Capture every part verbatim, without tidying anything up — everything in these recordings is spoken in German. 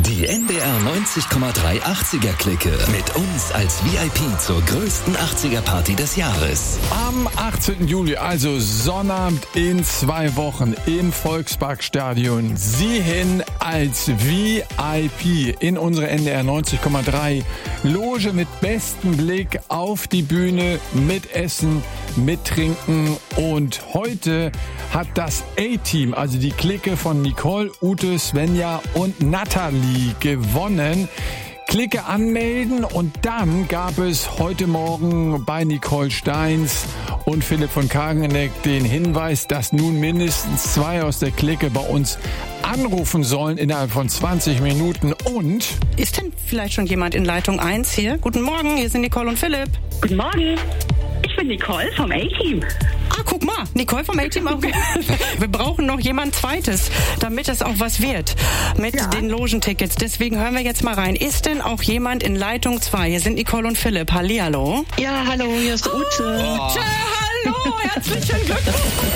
Die N D R neunzig Komma drei achtziger-Clique. Mit uns als V I P zur größten achtziger-Party des Jahres. Am achtzehnten Juli, also Sonnabend in zwei Wochen im Volksparkstadion. Sie hin als V I P in unsere N D R neunzig Komma drei Loge mit bestem Blick auf die Bühne, mit Essen, mit Trinken. Und heute hat das A-Team, also die Clique von Nicole, Ute, Svenja und Nathalie gewonnen. Clique anmelden und dann gab es heute Morgen bei Nicole Steins und Philipp von Kageneck den Hinweis, dass nun mindestens zwei aus der Clique bei uns anrufen sollen innerhalb von zwanzig Minuten. Und ist denn vielleicht schon jemand in Leitung eins hier? Guten Morgen, hier sind Nicole und Philipp. Guten Morgen, ich bin Nicole vom A-Team. Ah, guck mal, Nicole vom A-Team auch. Wir brauchen noch jemand Zweites, damit es auch was wird mit ja. den Logentickets. Deswegen hören wir jetzt mal rein. Ist denn auch jemand in Leitung zwei? Hier sind Nicole und Philipp. Hallihallo. Ja, hallo, hier ist Ute. Oh, Ute, hallo, herzlichen Glückwunsch.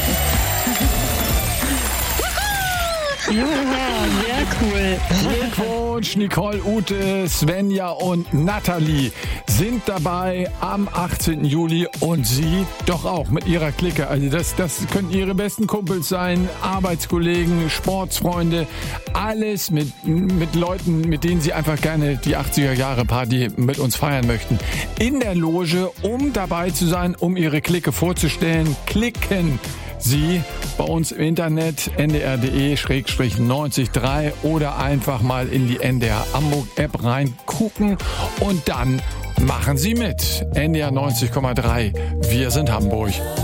Ja, sehr cool. Glückwunsch, Nicole, Ute, Svenja und Nathalie sind dabei am achtzehnten Juli und Sie doch auch mit Ihrer Clique. Also das, das können Ihre besten Kumpels sein, Arbeitskollegen, Sportsfreunde, alles mit, mit Leuten, mit denen Sie einfach gerne die achtziger-Jahre-Party mit uns feiern möchten. In der Loge, um dabei zu sein, um Ihre Clique vorzustellen, klicken Sie bei uns im Internet n d r punkt d e neunzig drei oder einfach mal in die N D R Hamburg App reingucken und dann machen Sie mit. N D R neunzig Komma drei. Wir sind Hamburg.